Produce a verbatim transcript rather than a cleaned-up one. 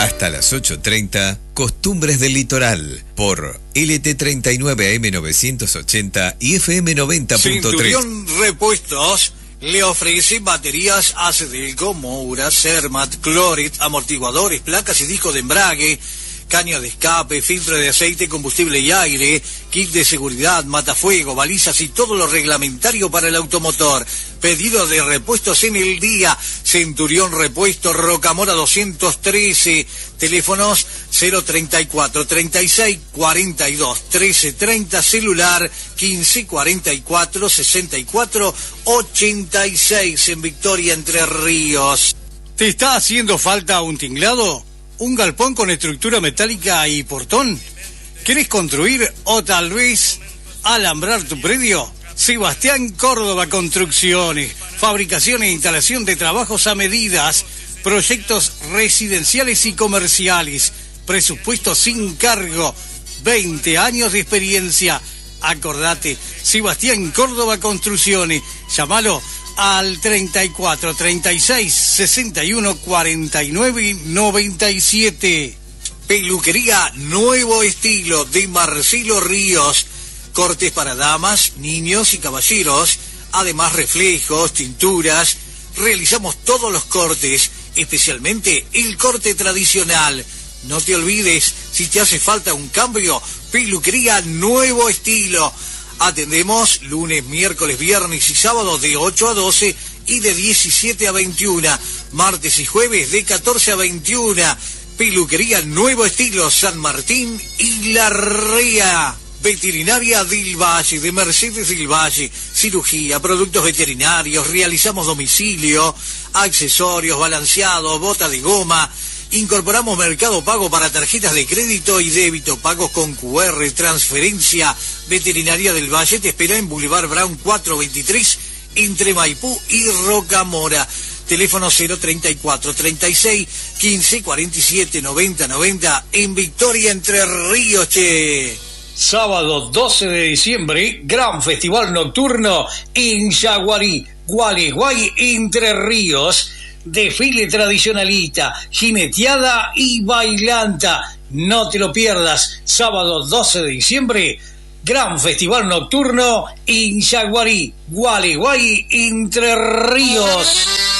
Hasta las ocho treinta, Costumbres del Litoral, por L T treinta y nueve A M novecientos ochenta y F M noventa punto tres. Centurión Repuestos le ofrece baterías Acedelco, Moura, Cermat, Cloret, amortiguadores, placas y discos de embrague, caño de escape, filtro de aceite, combustible y aire, kit de seguridad, matafuego, balizas y todo lo reglamentario para el automotor. Pedido de repuestos en el día. Centurión Repuesto, Rocamora doscientos trece. Teléfonos cero treinta y cuatro, treinta y seis, cuarenta y dos, trece treinta. Celular quince cuarenta y cuatro, sesenta y cuatro, ochenta y seis en Victoria, Entre Ríos. ¿Te está haciendo falta un tinglado? ¿Un galpón con estructura metálica y portón? ¿Querés construir o tal vez alambrar tu predio? Sebastián Córdoba Construcciones, fabricación e instalación de trabajos a medidas, proyectos residenciales y comerciales, presupuesto sin cargo, veinte años de experiencia. Acordate, Sebastián Córdoba Construcciones, llámalo al treinta y cuatro, treinta y seis, sesenta y uno, cuarenta y nueve, noventa y siete. Peluquería Nuevo Estilo de Marcelo Ríos. Cortes para damas, niños y caballeros, además reflejos, tinturas. Realizamos todos los cortes, especialmente el corte tradicional. No te olvides, si te hace falta un cambio, Peluquería Nuevo Estilo. Atendemos lunes, miércoles, viernes y sábados de ocho a doce y de diecisiete a veintiuna. Martes y jueves de catorce a veintiuna. Peluquería Nuevo Estilo, San Martín y La Ría. Veterinaria del Valle, de Mercedes del Valle. Cirugía, productos veterinarios, realizamos domicilio, accesorios, balanceados, bota de goma. Incorporamos Mercado Pago para tarjetas de crédito y débito, pagos con Q R, transferencia. Veterinaria del Valle te espera en Boulevard Brown cuatrocientos veintitrés, entre Maipú y Rocamora. Teléfono cero treinta y cuatro, treinta y seis, quince, cuarenta y siete, noventa, noventa, en Victoria, Entre Ríos, che. Sábado doce de diciembre, gran festival nocturno en Yaguarí, Gualeguay, Entre Ríos. Desfile tradicionalista, jineteada y bailanta. No te lo pierdas. Sábado doce de diciembre, gran festival nocturno en Yaguarí, Gualeguay, Entre Ríos.